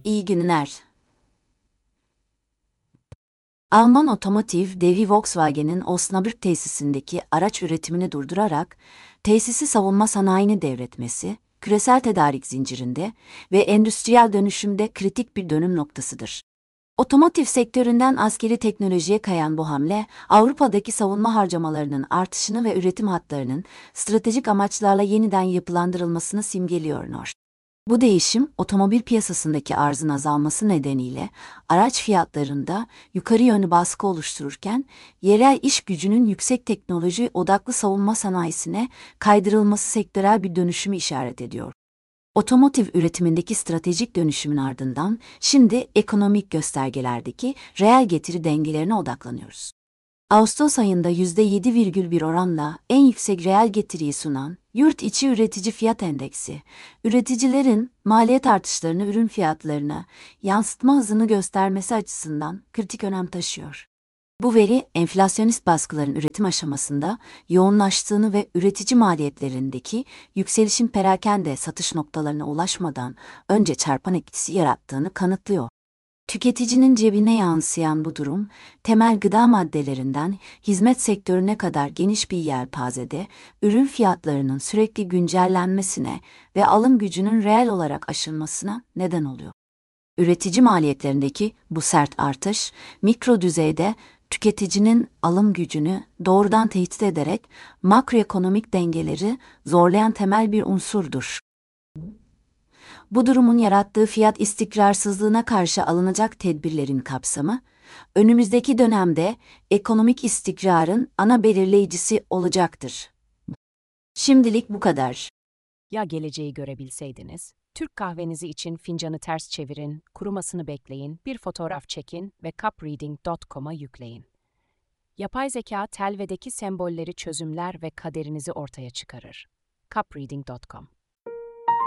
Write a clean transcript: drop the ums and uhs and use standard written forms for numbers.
İyi günler. Alman otomotiv devi Volkswagen'in Osnabrück tesisindeki araç üretimini durdurarak tesisi savunma sanayini devretmesi, küresel tedarik zincirinde ve endüstriyel dönüşümde kritik bir dönüm noktasıdır. Otomotiv sektöründen askeri teknolojiye kayan bu hamle, Avrupa'daki savunma harcamalarının artışını ve üretim hatlarının stratejik amaçlarla yeniden yapılandırılmasını simgeliyor. Bu değişim, otomobil piyasasındaki arzın azalması nedeniyle araç fiyatlarında yukarı yönlü baskı oluştururken, yerel iş gücünün yüksek teknoloji odaklı savunma sanayisine kaydırılması sektörel bir dönüşümü işaret ediyor. Otomotiv üretimindeki stratejik dönüşümün ardından şimdi ekonomik göstergelerdeki reel getiri dengelerine odaklanıyoruz. Ağustos ayında %7,1 oranla en yüksek reel getiriyi sunan Yurt İçi Üretici Fiyat Endeksi, üreticilerin maliyet artışlarını ürün fiyatlarına yansıtma hızını göstermesi açısından kritik önem taşıyor. Bu veri, enflasyonist baskıların üretim aşamasında yoğunlaştığını ve üretici maliyetlerindeki yükselişin perakende satış noktalarına ulaşmadan önce çarpan etkisi yarattığını kanıtlıyor. Tüketicinin cebine yansıyan bu durum, temel gıda maddelerinden hizmet sektörüne kadar geniş bir yelpazede ürün fiyatlarının sürekli güncellenmesine ve alım gücünün reel olarak aşılmasına neden oluyor. Üretici maliyetlerindeki bu sert artış, mikro düzeyde tüketicinin alım gücünü doğrudan tehdit ederek makroekonomik dengeleri zorlayan temel bir unsurdur. Bu durumun yarattığı fiyat istikrarsızlığına karşı alınacak tedbirlerin kapsamı, önümüzdeki dönemde ekonomik istikrarın ana belirleyicisi olacaktır. Şimdilik bu kadar. Ya geleceği görebilseydiniz? Türk kahvenizi için fincanı ters çevirin, kurumasını bekleyin, bir fotoğraf çekin ve cupreading.com'a yükleyin. Yapay zeka telvedeki sembolleri çözümler ve kaderinizi ortaya çıkarır. cupreading.com